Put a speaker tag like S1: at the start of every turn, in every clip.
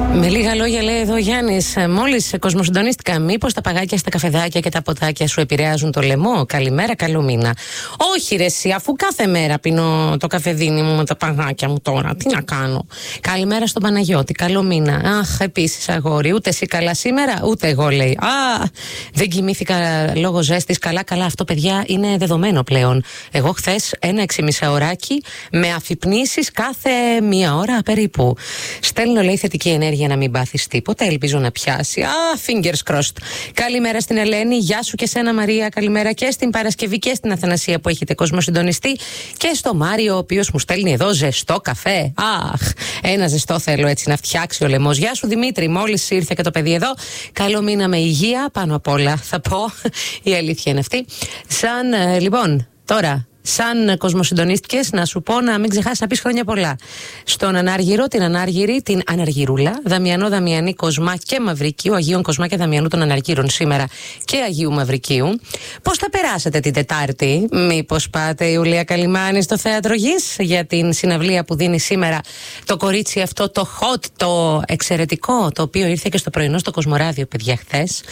S1: Με λίγα λόγια, λέει εδώ ο Γιάννης, μόλις κοσμοσυντονίστηκα. Μήπως τα παγάκια στα καφεδάκια και τα ποτάκια σου επηρεάζουν το λαιμό? Καλημέρα, καλό μήνα. Όχι, ρε, εσύ, αφού κάθε μέρα πίνω το καφεδίνι μου με τα παγάκια μου τώρα. Τι να κάνω. Καλημέρα στον Παναγιώτη, καλό μήνα. Αχ, επίσης αγόρι, ούτε εσύ καλά σήμερα, ούτε εγώ, λέει. Δεν κοιμήθηκα λόγω ζέστης. Καλά, αυτό, παιδιά, είναι δεδομένο πλέον. Εγώ χθες 1,5 ωράκι με αφυπνήσεις κάθε μία ώρα περίπου. Στέλνω, λέει, θετική ενέργεια για να μην πάθεις τίποτα. Ελπίζω να πιάσει. Fingers crossed. Καλημέρα στην Ελένη. Γεια σου και σένα, Μαρία. Καλημέρα και στην Παρασκευή και στην Αθανασία που έχετε κοσμοσυντονιστεί. Και στο Μάριο, ο οποίος μου στέλνει εδώ ζεστό καφέ. Ένα ζεστό θέλω έτσι να φτιάξει ο λαιμός. Γεια σου, Δημήτρη. Μόλις ήρθε και το παιδί εδώ. Καλό μήνα με υγεία. Πάνω απ' όλα θα πω. Η αλήθεια είναι αυτή. Λοιπόν, τώρα. Σαν κοσμοσυντονίστηκες, να σου πω να μην ξεχάσεις να πεις χρόνια πολλά στον Ανάργυρο, την Ανάργυρη, την Αναργυρούλα, Δαμιανό, Δαμιανή, Κοσμά και Μαυρικίου, Αγίων Κοσμά και Δαμιανού των Αναργύρων σήμερα και Αγίου Μαυρικίου. Πώς θα περάσετε την Τετάρτη? Μήπως πάτε, Ιουλία Καλιμάνη, στο Θέατρο Γης για την συναυλία που δίνει σήμερα το κορίτσι αυτό, το hot, το εξαιρετικό, το οποίο ήρθε και στο πρωινό στο Κοσμοράδιο, παιδιά, χθες.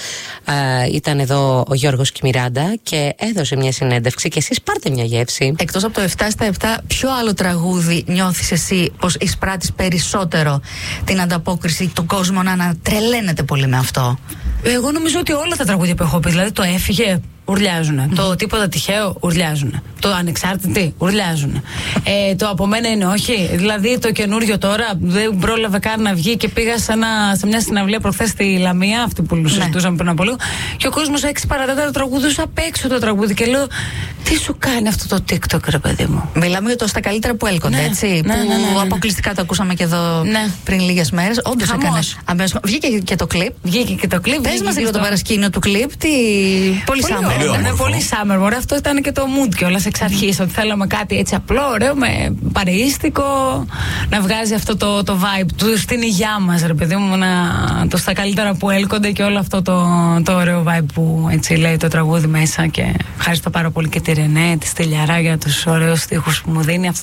S1: Ήταν εδώ ο Γιώργος Κιμιράντα και έδωσε μια συνέντευξη και εσείς πάρτε μια γεύση.
S2: Εκτός από το 7/7, ποιο άλλο τραγούδι νιώθεις εσύ πως εισπράττεις περισσότερο την ανταπόκριση του κόσμου να ανατρελαίνεται πολύ με αυτό?
S3: Εγώ νομίζω ότι όλα τα τραγούδια που έχω πει, δηλαδή το Έφυγε, ουρλιάζουνε. Το Τίποτα τυχαίο, ουρλιάζουνε. Το Ανεξάρτητη, ουρλιάζουνε. Το Από μένα είναι όχι. Δηλαδή το καινούριο τώρα δεν πρόλαβε καν να βγει και πήγα σε μια συναυλία προχθές στη Λαμία, αυτή που συζητούσαμε πριν από λίγο. Και ο κόσμος 6 παρατέταρτο τραγουδούσε απ' έξω το τραγούδι. Και λέω, τι σου κάνει αυτό το TikTok, ρε παιδί μου?
S2: Μιλάμε για το Στα καλύτερα που έλκονται, έτσι.
S3: Ναι.
S2: Που αποκλειστικά το ακούσαμε και εδώ πριν λίγες μέρες. Όντως έκανε. Βγήκε και το κλιπ. Πες μας λίγο το παρασκήνιο του κλιπ. Πολύ summer.
S3: Είναι πολύ summer, μωρέ. Αυτό ήταν και το mood κιόλας εξ αρχής. Ότι θέλαμε κάτι έτσι απλό, ωραίο, με παρεΐστικο, να βγάζει αυτό το vibe του στην υγειά μας, ρε παιδί μου. Το Στα καλύτερα που έλκονται και όλο αυτό το ωραίο vibe που έτσι λέει το τραγούδι μέσα. Και ευχαριστώ πάρα πολύ και τη Ρενέ, τη Στυλιαρά για τους ωραίους στίχους που μου δίνει.